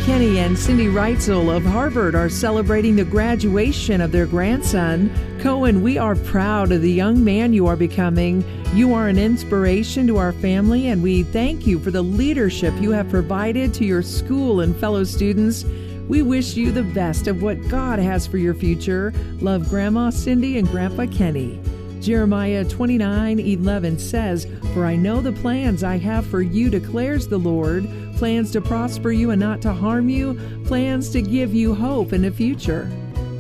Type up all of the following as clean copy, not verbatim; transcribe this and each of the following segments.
Kenny and Cindy Reitzel of Harvard are celebrating the graduation of their grandson. Cohen, we are proud of the young man you are becoming. You are an inspiration to our family, and we thank you for the leadership you have provided to your school and fellow students. We wish you the best of what God has for your future. Love, Grandma Cindy and Grandpa Kenny. Jeremiah 29:11 says, "For I know the plans I have for you, declares the Lord, plans to prosper you and not to harm you, plans to give you hope in the future."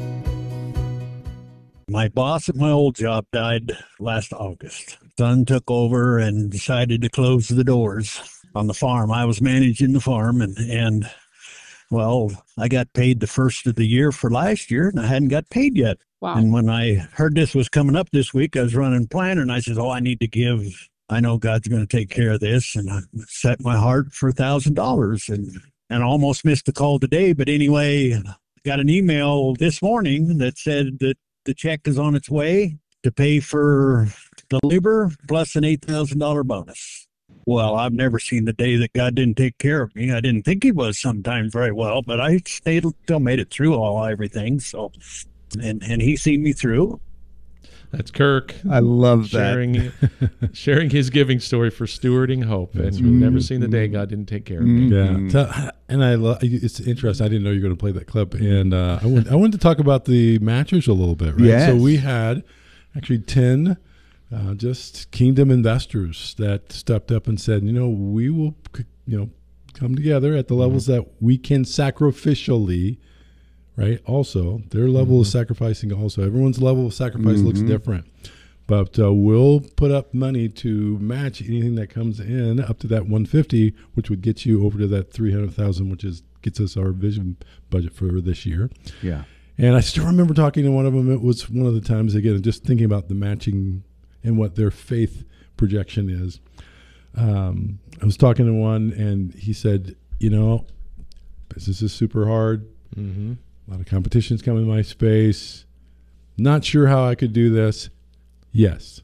My boss at my old job died last August. Son took over and decided to close the doors on the farm. I was managing the farm, and well, I got paid the first of the year for last year, and I hadn't got paid yet. Wow. And when I heard this was coming up this week, I was running plan, and I said, I need to give. I know God's going to take care of this. And I set my heart for $1,000 and I almost missed the call today. But anyway, got an email this morning that said that the check is on its way to pay for the labor plus an $8,000 bonus. Well, I've never seen the day that God didn't take care of me. I didn't think he was sometimes very well, but I still made it through everything. So, and he seen me through. That's Kirk. I love that. Sharing his giving story for stewarding hope. And we've never seen the day God didn't take care of me. Yeah. And it's interesting. I didn't know you were going to play that clip. And I wanted to talk about the matchers a little bit, right? Yes. So we had actually 10 just kingdom investors that stepped up and said, we will, come together at the levels that we can sacrificially, right? Also, their level of sacrificing also. Everyone's level of sacrifice looks different. But we'll put up money to match anything that comes in up to that 150, which would get you over to that 300,000, which gets us our vision budget for this year. Yeah. And I still remember talking to one of them. It was one of the times, again, just thinking about the matching and what their faith projection is. I was talking to one, and he said, business is super hard. A lot of competition's coming in my space. Not sure how I could do this. Yes.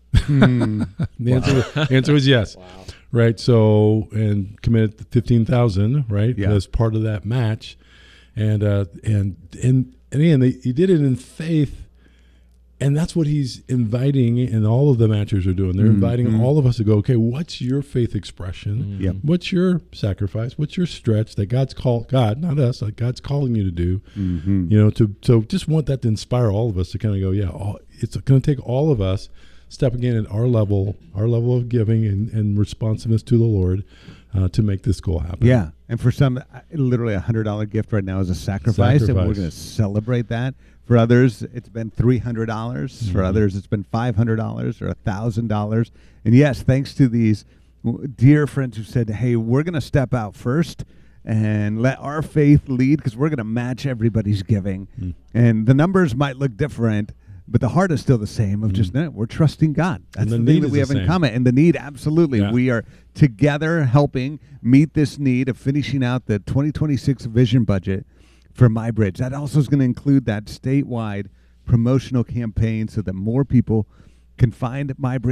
The answer was yes. Wow. Right. So, and committed to 15,000, right? Yeah. As part of that match. And again, he did it in faith. And that's what he's inviting, and all of the matchers are doing. They're inviting all of us to go, okay, what's your faith expression? Yep. What's your sacrifice? What's your stretch that God, not us, like God's calling you to do? So just want that to inspire all of us to kind of go, it's going to take all of us stepping in at our level of giving and responsiveness to the Lord to make this goal happen. Yeah. And for some, literally $100 gift right now is a sacrifice. And we're going to celebrate that. For others, it's been $300. For others, it's been $500 or $1,000. And yes, thanks to these dear friends who said, hey, we're going to step out first and let our faith lead because we're going to match everybody's giving. And the numbers might look different, but the heart is still the same of just, we're trusting God. That's the thing that we have in common. And the need, absolutely. Yeah. We are together helping meet this need of finishing out the 2026 vision budget for MyBridge. That also is going to include that statewide promotional campaign so that more people can find MyBridge